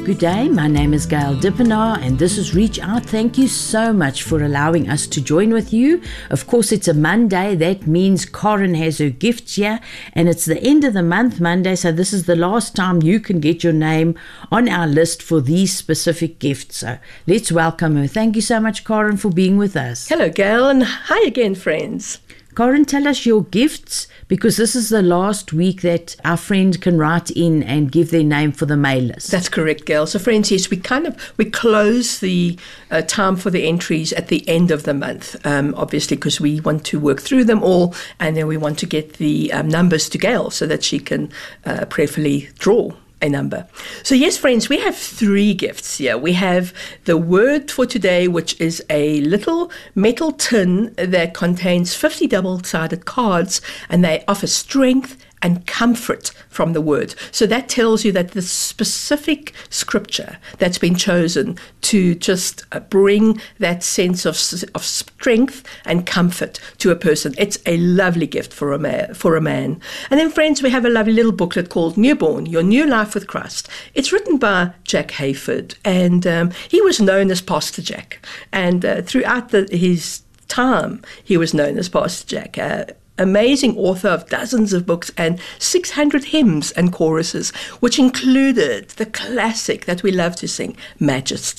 Good day, my name is Gail Dippenaar and this is Reach Out. Thank you so much for allowing us to join with you. Of course, it's a Monday. That means Karen has her gifts here and it's the end of the month, Monday, so this is the last time you can get your name on our list for these specific gifts. So let's welcome her. Thank you so much, Karen, for being with us. Hello, Gail, and hi again, friends. Karen, tell us your gifts, because this is the last week that our friend can write in and give their name for the mail list. That's correct, Gail. So, friends, yes, we close the time for the entries at the end of the month, obviously, because we want to work through them all, and then we want to get the numbers to Gail so that she can prayerfully draw a number. So yes, friends, we have 3 gifts here. We have the word for today, which is a little metal tin that contains 50 double-sided cards, and they offer strength and comfort from the word. So that tells you that the specific scripture that's been chosen to just bring that sense of strength and comfort to a person. It's a lovely gift for a man. And then, friends, we have a lovely little booklet called Newborn, Your New Life with Christ. It's written by Jack Hayford, and he was known as Pastor Jack. And throughout his time, he was known as Pastor Jack. Amazing author of dozens of books and 600 hymns and choruses, which included the classic that we love to sing, Majesty.